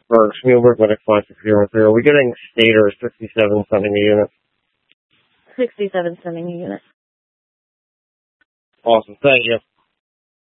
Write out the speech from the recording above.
for Spielberg Linux 56013. Are we getting state or 67 sending a unit? 67 sending a unit. Awesome. Thank you.